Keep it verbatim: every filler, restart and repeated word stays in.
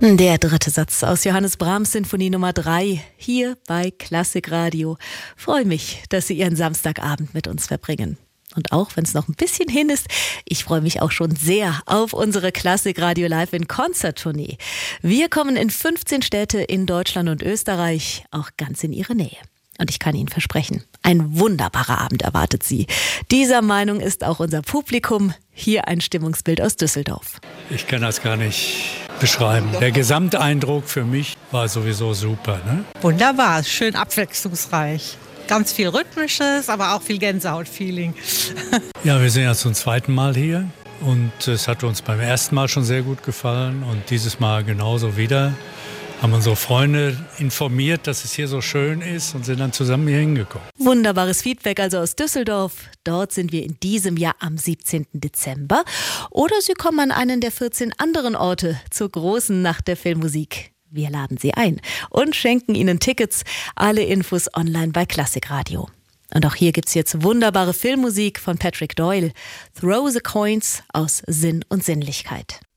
Der dritte Satz aus Johannes Brahms Sinfonie Nummer drei, hier bei Klassik Radio. Freue mich, dass Sie Ihren Samstagabend mit uns verbringen. Und auch wenn es noch ein bisschen hin ist, ich freue mich auch schon sehr auf unsere Klassik Radio Live in Konzerttournee. Wir kommen in fünfzehn Städte in Deutschland und Österreich, auch ganz in Ihre Nähe. Und ich kann Ihnen versprechen, ein wunderbarer Abend erwartet Sie. Dieser Meinung ist auch unser Publikum. Hier ein Stimmungsbild aus Düsseldorf. Ich kann das gar nicht beschreiben. Der Gesamteindruck für mich war sowieso super. Ne? Wunderbar, schön abwechslungsreich. Ganz viel Rhythmisches, aber auch viel Gänsehaut-Feeling. Ja, wir sind ja zum zweiten Mal hier und es hat uns beim ersten Mal schon sehr gut gefallen und dieses Mal genauso wieder. Haben unsere Freunde informiert, dass es hier so schön ist und sind dann zusammen hier hingekommen. Wunderbares Feedback also aus Düsseldorf. Dort sind wir in diesem Jahr am siebzehnten Dezember. Oder Sie kommen an einen der vierzehn anderen Orte zur großen Nacht der Filmmusik. Wir laden Sie ein und schenken Ihnen Tickets. Alle Infos online bei Klassik Radio. Und auch hier gibt's jetzt wunderbare Filmmusik von Patrick Doyle. Throw the Coins aus Sinn und Sinnlichkeit.